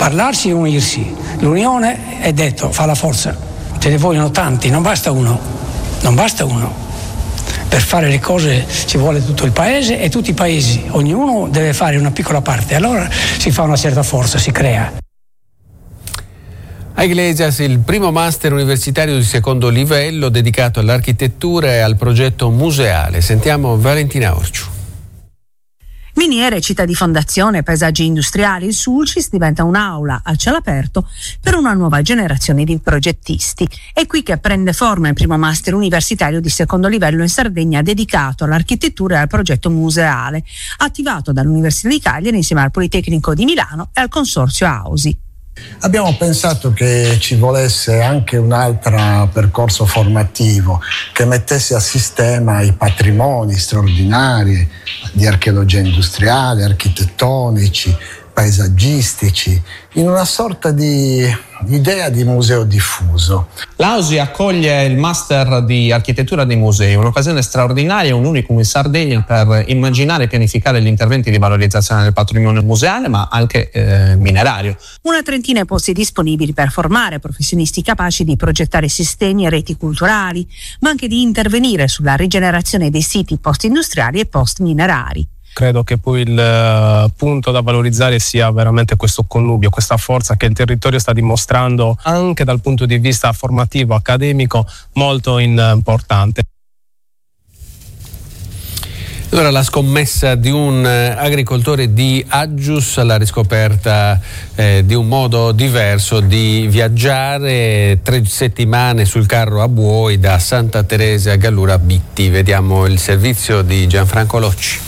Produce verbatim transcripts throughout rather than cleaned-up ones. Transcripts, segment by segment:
parlarsi e unirsi. L'unione, è detto, fa la forza. Ce ne vogliono tanti, non basta uno, non basta uno. Per fare le cose ci vuole tutto il paese e tutti i paesi, ognuno deve fare una piccola parte, allora si fa una certa forza, si crea. A Iglesias il primo master universitario di secondo livello dedicato all'architettura e al progetto museale. Sentiamo Valentina Orciu. Miniere, città di fondazione, paesaggi industriali, il Sulcis diventa un'aula a cielo aperto per una nuova generazione di progettisti. È qui che prende forma il primo master universitario di secondo livello in Sardegna dedicato all'architettura e al progetto museale, attivato dall'Università di Cagliari insieme al Politecnico di Milano e al Consorzio Ausi. Abbiamo pensato che ci volesse anche un altro percorso formativo che mettesse a sistema i patrimoni straordinari di archeologia industriale, architettonici, paesaggistici, in una sorta di idea di museo diffuso. L'Ausi accoglie il Master di Architettura dei Musei, un'occasione straordinaria, un unicum in Sardegna per immaginare e pianificare gli interventi di valorizzazione del patrimonio museale, ma anche eh, minerario. Una trentina di posti disponibili per formare professionisti capaci di progettare sistemi e reti culturali, ma anche di intervenire sulla rigenerazione dei siti post-industriali e post-minerari. Credo che poi il uh, punto da valorizzare sia veramente questo connubio, questa forza che il territorio sta dimostrando anche dal punto di vista formativo, accademico, molto in, uh, importante. Allora, la scommessa di un agricoltore di Aggius alla riscoperta eh, di un modo diverso di viaggiare, tre settimane sul carro a buoi da Santa Teresa a Gallura a Bitti. Vediamo il servizio di Gianfranco Locci.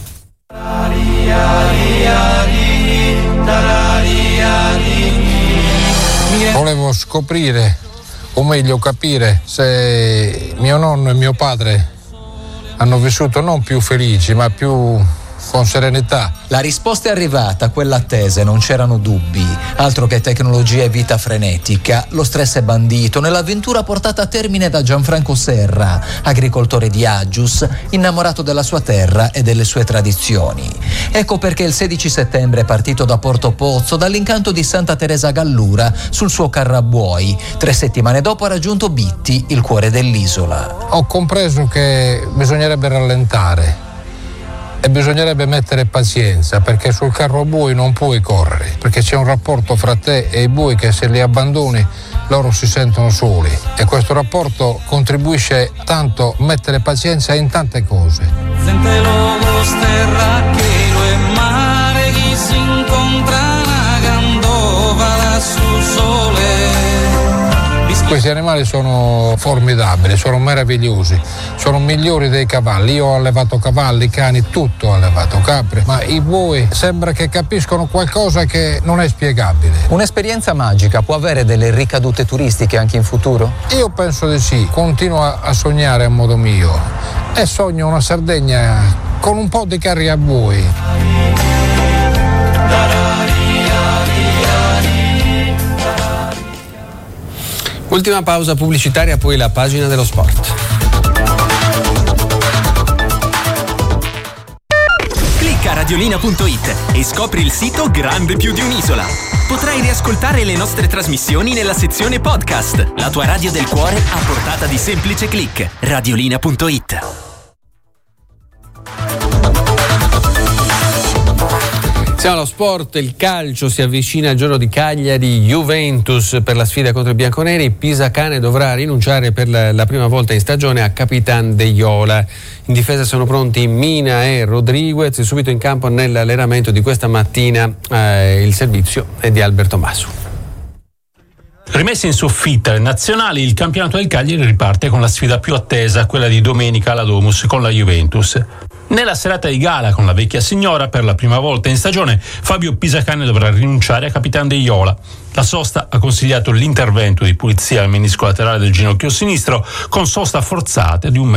Volevo scoprire, o meglio capire, se mio nonno e mio padre hanno vissuto non più felici, ma più con serenità. La risposta è arrivata, quella attesa, non c'erano dubbi. Altro che tecnologia e vita frenetica, lo stress è bandito nell'avventura portata a termine da Gianfranco Serra, agricoltore di Aggius, innamorato della sua terra e delle sue tradizioni. Ecco perché il sedici settembre è partito da Porto Pozzo, dall'incanto di Santa Teresa Gallura, sul suo carro a buoi. Tre settimane dopo ha raggiunto Bitti, il cuore dell'isola. Ho compreso che bisognerebbe rallentare e bisognerebbe mettere pazienza, perché sul carro a buoi non puoi correre, perché c'è un rapporto fra te e i buoi che se li abbandoni loro si sentono soli, e questo rapporto contribuisce tanto a mettere pazienza in tante cose. Questi animali sono formidabili, sono meravigliosi, sono migliori dei cavalli. Io ho allevato cavalli, cani, tutto ho allevato, capre, ma i buoi sembra che capiscono qualcosa che non è spiegabile. Un'esperienza magica può avere delle ricadute turistiche anche in futuro? Io penso di sì, continuo a sognare a modo mio e sogno una Sardegna con un po' di carri a buoi. Ultima pausa pubblicitaria, poi la pagina dello sport. Clicca radiolina punto it e scopri il sito grande più di un'isola. Potrai riascoltare le nostre trasmissioni nella sezione podcast. La tua radio del cuore a portata di semplice click. radiolina punto it. Siamo allo sport, il calcio, si avvicina il giorno di Cagliari, Juventus per la sfida contro i bianconeri. Pisacane dovrà rinunciare per la, la prima volta in stagione a Capitan De Iola. In difesa sono pronti Mina e Rodriguez, e subito in campo nell'allenamento di questa mattina eh, il servizio è di Alberto Masu. Rimessi in soffitta le nazionali, il campionato del Cagliari riparte con la sfida più attesa, quella di domenica alla Domus con la Juventus. Nella serata di gala con la vecchia signora, per la prima volta in stagione, Fabio Pisacane dovrà rinunciare a Capitan De Iola. La sosta ha consigliato l'intervento di pulizia al menisco laterale del ginocchio sinistro, con sosta forzata di un